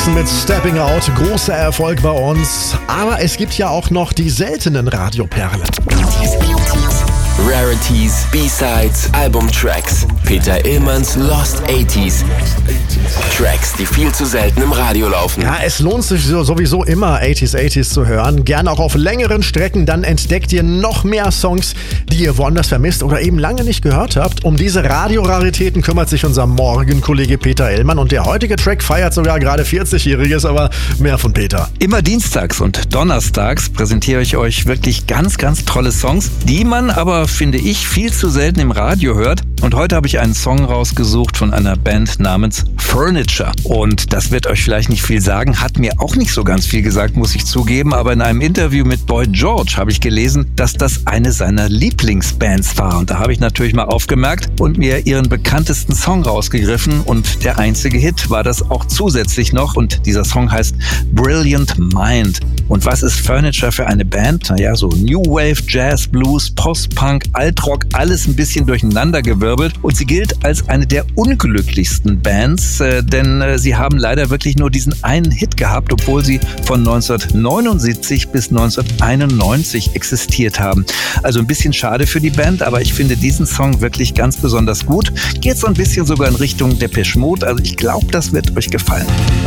Jackson mit Stepping Out. Großer Erfolg bei uns. Aber es gibt ja auch noch die seltenen Radioperlen. Rarities, B-Sides, Albumtracks. Peter Illmanns Lost 80s. Tracks, die viel zu selten im Radio laufen. Ja, es lohnt sich sowieso immer 80s zu hören. Gerne auch auf längeren Strecken, dann entdeckt ihr noch mehr Songs, die ihr woanders vermisst oder eben lange nicht gehört habt. Um diese Radioraritäten kümmert sich unser Morgenkollege Peter Illmann und der heutige Track feiert sogar gerade 40-Jähriges, aber mehr von Peter. Immer dienstags und donnerstags präsentiere ich euch wirklich ganz, ganz tolle Songs, die man aber, finde ich, viel zu selten im Radio hört. Und heute habe ich einen Song rausgesucht von einer Band namens Furniture. Und das wird euch vielleicht nicht viel sagen, hat mir auch nicht so ganz viel gesagt, muss ich zugeben. Aber in einem Interview mit Boy George habe ich gelesen, dass das eine seiner Lieblingsbands war. Und da habe ich natürlich mal aufgemerkt und mir ihren bekanntesten Song rausgegriffen. Und der einzige Hit war das auch zusätzlich noch. Und dieser Song heißt Brilliant Mind. Und was ist Furniture für eine Band? Naja, so New Wave, Jazz, Blues, Post-Punk, Altrock, alles ein bisschen durcheinandergewirbelt. Und sie gilt als eine der unglücklichsten Bands, denn sie haben leider wirklich nur diesen einen Hit gehabt, obwohl sie von 1979 bis 1991 existiert haben. Also ein bisschen schade für die Band, aber ich finde diesen Song wirklich ganz besonders gut. Geht so ein bisschen sogar in Richtung Depeche Mode, also ich glaube, das wird euch gefallen.